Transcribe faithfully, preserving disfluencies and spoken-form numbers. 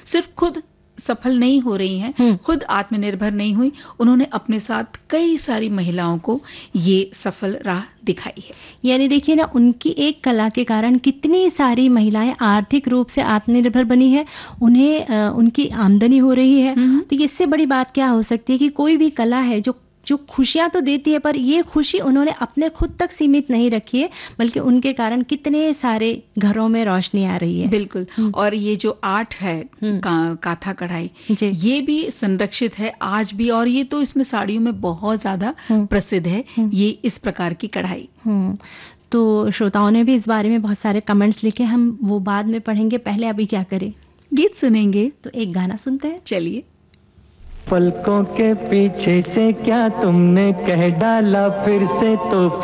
सिर्फ खुद सफल नहीं हो रही हैं, खुद आत्मनिर्भर नहीं हुई, उन्होंने अपने साथ कई सारी महिलाओं को ये सफल राह दिखाई है। यानी देखिए ना, उनकी एक कला के कारण कितनी सारी महिलाएं आर्थिक रूप से आत्मनिर्भर बनी है, उन्हें आ, उनकी आमदनी हो रही है। तो इससे बड़ी बात क्या हो सकती है कि कोई भी कला है जो जो खुशियां तो देती है, पर ये खुशी उन्होंने अपने खुद तक सीमित नहीं रखी है, बल्कि उनके कारण कितने सारे घरों में रोशनी आ रही है। बिल्कुल। और ये जो आर्ट है का, काथा कढ़ाई, ये भी संरक्षित है आज भी, और ये तो इसमें साड़ियों में बहुत ज्यादा प्रसिद्ध है ये इस प्रकार की कढ़ाई। तो श्रोताओं ने भी इस बारे में बहुत सारे कमेंट्स लिखे, हम वो बाद में पढ़ेंगे। पहले अभी क्या करें, गीत सुनेंगे। तो एक गाना सुनते हैं, चलिए। पलकों के पीछे से क्या तुमने कह डाला फिर से तो